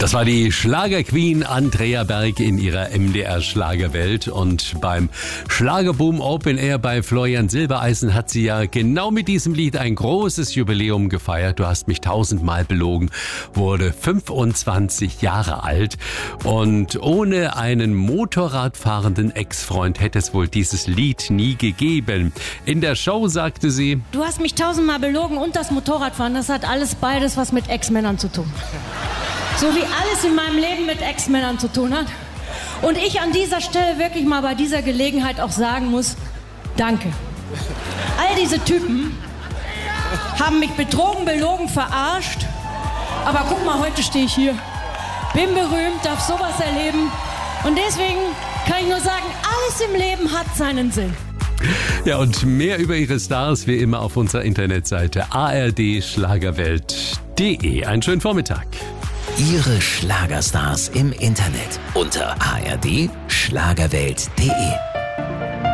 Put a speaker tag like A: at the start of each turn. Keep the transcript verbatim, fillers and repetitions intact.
A: Das war die Schlagerqueen Andrea Berg in ihrer M D R-Schlagerwelt. Und beim Schlagerboom Open Air bei Florian Silbereisen hat sie ja genau mit diesem Lied ein großes Jubiläum gefeiert. Du hast mich tausendmal belogen, wurde fünfundzwanzig Jahre alt. Und ohne einen Motorradfahrenden Ex-Freund hätte es wohl dieses Lied nie gegeben. In der Show sagte sie:
B: Du hast mich tausendmal belogen und das Motorradfahren, das hat alles beides was mit Ex-Männern zu tun. So wie alles in meinem Leben mit Ex-Männern zu tun hat. Und ich an dieser Stelle wirklich mal bei dieser Gelegenheit auch sagen muss, danke. All diese Typen haben mich betrogen, belogen, verarscht. Aber guck mal, heute stehe ich hier. Bin berühmt, darf sowas erleben. Und deswegen kann ich nur sagen, alles im Leben hat seinen Sinn.
A: Ja, und mehr über ihre Stars wie immer auf unserer Internetseite a r d schlagerwelt punkt d e. Einen schönen Vormittag.
C: Ihre Schlagerstars im Internet unter a r d schlagerwelt punkt d e.